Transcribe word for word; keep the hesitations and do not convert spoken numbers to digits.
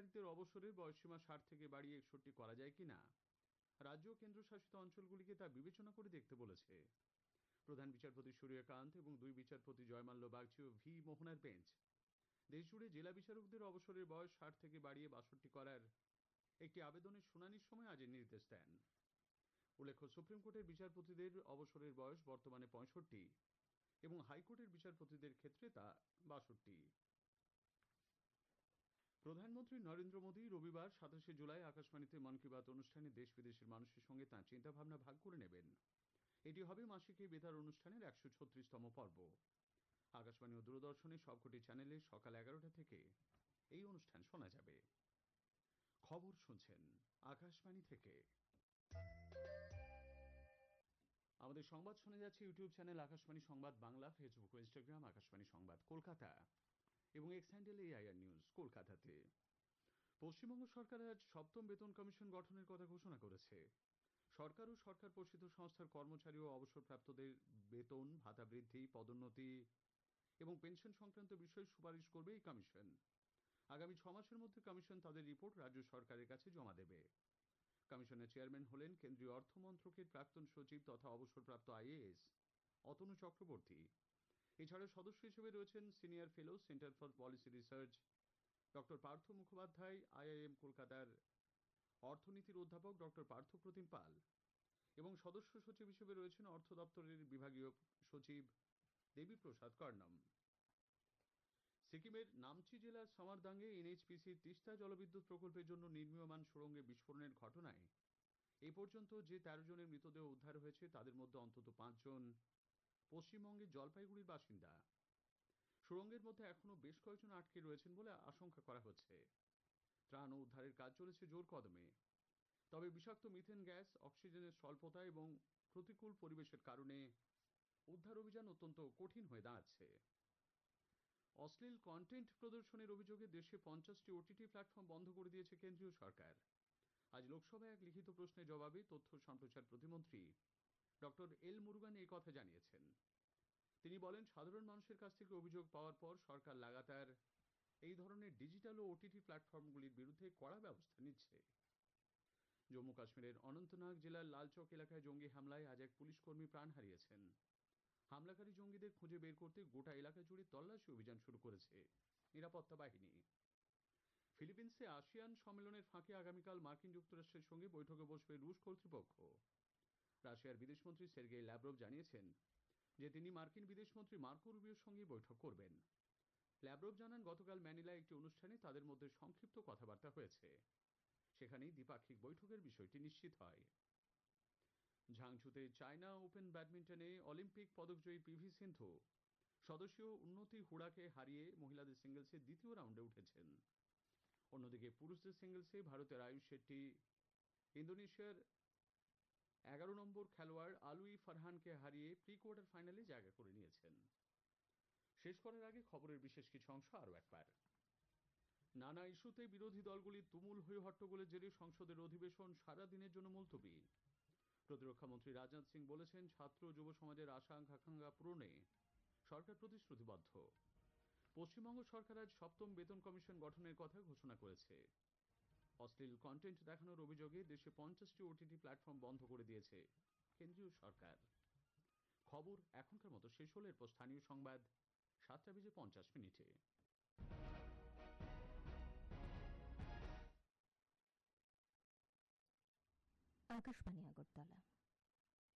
বিচারকদের অবসরের বয়সসীমা ষাট থেকে বাড়িয়ে একষট্টি করা যায় কিনা রাজ্য ও কেন্দ্রশাসিত অঞ্চলগুলিকে তা বিবেচনা করে দেখতে বলেছে প্রধান বিচারপতি সূর্যকান্ত এবং দুই বিচারপতি জয়মাল্য বাগচি ও ভি মোহনার বেঞ্চ। দেশজুড়ে জেলা বিচারকদের অবসরের বয়স ষাট থেকে বাড়িয়ে বাষট্টি করার একটি আবেদনের শুনানির সময় আজ নির্দেশ দেন। উল্লেখ্য, সুপ্রিম কোর্টের বিচারপতিদের অবসরের বয়স বর্তমানে পঁয়ষট্টি এবং হাইকোর্টের বিচারপতিদের ক্ষেত্রে তা বাষট্টি। প্রধানমন্ত্রী নরেন্দ্র মোদী রবিবার সাতাশে জুলাই আকাশবাণীতে মন কি বাত অনুষ্ঠানে দেশ বিদেশের মানুষের সঙ্গে তাঁর চিন্তাভাবনা ভাগ করে নেবেন। এটি হবে মাসিক এই বেতার অনুষ্ঠানের একশো ছত্রিশতম পর্ব। আকাশবাণী ও দূরদর্শনের সবকটি চ্যানেলে সকাল এগারোটা থেকে এই অনুষ্ঠান শোনা যাবে। খবর শুনছেন আকাশবাণী থেকে। আমাদের সংবাদ শোনা যাচ্ছে ইউটিউব চ্যানেল আকাশবাণী সংবাদ বাংলা, ফেসবুক ও ইনস্টাগ্রাম আকাশবাণী সংবাদ কলকাতা এবং এক্স হ্যান্ডেল এআইআর নিউজ কলকাতাতে। পশ্চিমবঙ্গ সরকার আজ সপ্তম বেতন কমিশন গঠনের কথা ঘোষণা করেছে। সরকার ও সরকার পোষিত সংস্থার কর্মচারী ও অবসরপ্রাপ্তদের বেতন ভাতা বৃদ্ধি, পদোন্নতি এবং পেনশন সংক্রান্ত বিষয়ে সুপারিশ করবে এই কমিশন। আগামী ছ মাসের মধ্যে কমিশন তাদের রিপোর্ট রাজ্য সরকারের কাছে জমা দেবে। কমিশনের চেয়ারম্যান হলেন কেন্দ্রীয় অর্থ মন্ত্রকের প্রাক্তন সচিব তথা অবসরপ্রাপ্ত আইএএস অতনু চক্রবর্তী। এছাড়া সদস্য হিসেবে রয়েছেন senior fellow, centre for policy research doctor Partha Mukhopadhyay, IIM কলকাতার অর্থনীতির অধ্যাপক ডক্টর পার্থ প্রতিম পাল এবং সদস্য সচিব হিসেবে রয়েছেন অর্থ দপ্তরের বিভাগীয় সচিব দেবীপ্রসাদ কর্ণম। সিকিমের নামচি জেলার সামারদাঙ্গে এনএইচপিসির তিস্তা জলবিদ্যুৎ প্রকল্পের জন্য নির্মীয়মান সুড়ঙ্গে বিস্ফোরণের ঘটনায় এ পর্যন্ত যে তেরো জনের মৃতদেহ উদ্ধার হয়েছে তাদের মধ্যে অন্তত পাঁচজন পশ্চিমবঙ্গের জলপাইগুড়ির বাসিন্দা। সুড়ঙ্গের মধ্যে এখনও বেশ কয়েকজন আটকে রয়েছেন বলে আশঙ্কা করা হচ্ছে। ত্রাণ ও উদ্ধারের কাজ চলেছে জোর কদমে। তবে বিষাক্ত মিথেন গ্যাস, অক্সিজেনের স্বল্পতা এবং প্রতিকূল পরিবেশের কারণে উদ্ধার অভিযান অত্যন্ত কঠিন হয়ে দাঁড়াচ্ছে। অশ্লীল কন্টেন্ট প্রদর্শনের অভিযোগে দেশে পঞ্চাশটি ওটিটি প্ল্যাটফর্ম বন্ধ করে দিয়েছে কেন্দ্রীয় সরকার। আজ লোকসভায় এক লিখিত প্রশ্নের জবাবে তথ্য সম্প্রচার প্রতিমন্ত্রী ডক্টর এল মুরুগান এই কথা জানিয়েছেন। তিনি বলেন, সাধারণ মানুষের কাছ থেকে অভিযোগ পাওয়ার পর সরকার লাগাতার এই ধরনের ডিজিটাল ও ওটিটি প্ল্যাটফর্মগুলির বিরুদ্ধে কড়া ব্যবস্থা নিচ্ছে। জম্মু কাশ্মীরের অনন্তনাগ জেলার লালচক এলাকায় জঙ্গি হামলায় আজ এক পুলিশ কর্মী প্রাণ হারিয়েছেন। হামলাকারী জঙ্গিদের খুঁজে বের করতে গোটা এলাকা জুড়ে তল্লাশি অভিযান শুরু করেছে নিরাপত্তা বাহিনী। ফিলিপিন্সে আসিয়ান সম্মেলনের ফাঁকে আগামীকাল মার্কিন যুক্তরাষ্ট্রের সঙ্গে বৈঠকে বসবে রুশ কর্তৃপক্ষ। রাশিয়ার বিদেশমন্ত্রী সের্গেই ল্যাভরভ জানিয়েছেন যে তিনি মার্কিন বিদেশমন্ত্রী মার্কো রুবিওর সঙ্গে বৈঠক করবেন। ল্যাভরভ জানান, গতকাল ম্যানিলায় একটি অনুষ্ঠানে তাদের মধ্যে সংক্ষিপ্ত কথাবার্তা হয়েছে। সেখানেই দ্বিপাক্ষিক বৈঠকের বিষয়টি নিশ্চিত হয়। ঝাংঝুতে চায়না ওপেন ব্যাডমিন্টনে অলিম্পিক পদকজয়ী পিভি সিন্ধু সদস্য উন্নতি হুড়াকে হারিয়ে মহিলাদের সিঙ্গলসে দ্বিতীয় রাউন্ডে উঠেছেন। অন্যদিকে পুরুষদের সিঙ্গলসে ভারতের আয়ুষ শেট্টি ইন্দোনেশিয়ার এগারো নম্বর খেলোয়াড় আলুই ফারহানকে হারিয়ে প্রি কোয়ার্টার ফাইনালে জায়গা করে নিয়েছেন। শেষ করার আগে খবরের বিশেষ কিছু অংশ আরও একবার। নানা ইস্যুতে বিরোধী দলগুলির তুমুল হই হট্টগোলের জেরে সংসদের অধিবেশন সারা দিনের জন্য মুলতবি। প্রতিরক্ষা মন্ত্রী রাজনাথ সিং বলেছেন, ছাত্র যুব সমাজের আশা আকাঙ্ক্ষা পূরণে সরকার প্রতিশ্রুতিবদ্ধ। পশ্চিমবঙ্গ সরকার আজ সপ্তম বেতন কমিশন গঠনের কথা ঘোষণা করেছে। অশ্লীল কন্টেন্ট দেখানোর অভিযোগে দেশে পঞ্চাশটি ওটিটি প্ল্যাটফর্ম বন্ধ করে দিয়েছে কেন্দ্রীয় সরকার। খবর এখনকার মতো শেষ হলো। এরপর স্থানীয় সংবাদ সাতটা বেজে পঞ্চাশ মিনিটে। আকাশবাণী আগরতলা।